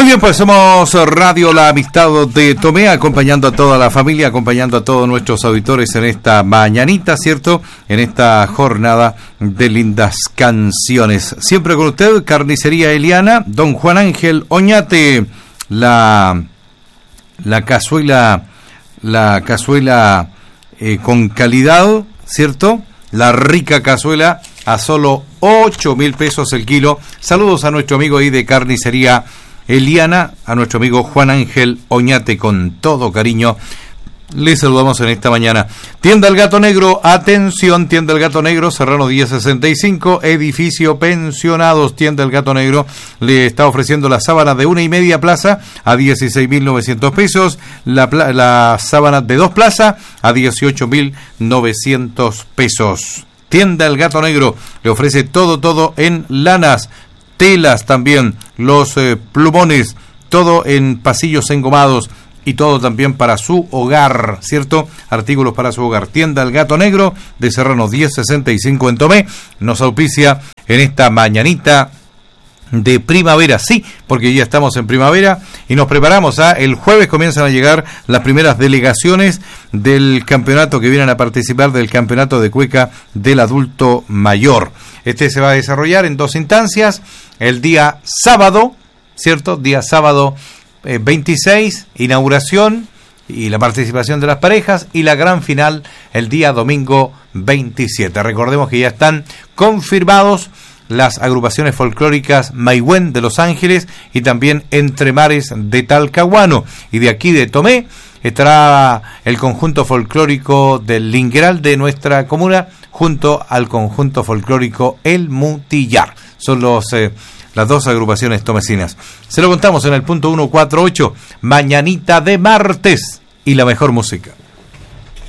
bien, pues somos Radio La Amistad de Tomé, acompañando a toda la familia, acompañando a todos nuestros auditores en esta mañanita, ¿cierto? En esta jornada de lindas canciones. Siempre con usted, Carnicería Eliana, don Juan Ángel Oñate, la cazuela con calidad, ¿cierto? La rica cazuela a solo 8.000 pesos el kilo. Saludos a nuestro amigo ahí de Carnicería Eliana, a nuestro amigo Juan Ángel Oñate, con todo cariño. Le saludamos en esta mañana. Tienda El Gato Negro, atención, Tienda El Gato Negro, Serrano 1065, edificio Pensionados. Tienda El Gato Negro le está ofreciendo la sábana de 1,5 plaza a 16.900 pesos, la sábana de 2 plazas a 18.900 pesos. Tienda El Gato Negro le ofrece todo en lanas, telas también, los plumones, todo en pasillos engomados y todo también para su hogar, ¿cierto? Artículos para su hogar. Tienda El Gato Negro de Serrano 1065 en Tomé, nos auspicia en esta mañanita de primavera, sí, porque ya estamos en primavera y nos preparamos el jueves comienzan a llegar las primeras delegaciones del campeonato que vienen a participar del campeonato de cueca del adulto mayor. Este se va a desarrollar en 2 instancias, el día sábado, ¿cierto? Día sábado 26, inauguración y la participación de las parejas, y la gran final el día domingo 27. Recordemos que ya están confirmados las agrupaciones folclóricas Maigüen de Los Ángeles y también Entre Mares de Talcahuano, y de aquí de Tomé estará el conjunto folclórico del Lingueral de nuestra comuna junto al conjunto folclórico El Mutillar. Son las 2 agrupaciones tomecinas. Se lo contamos en el punto 148, mañanita de martes y la mejor música.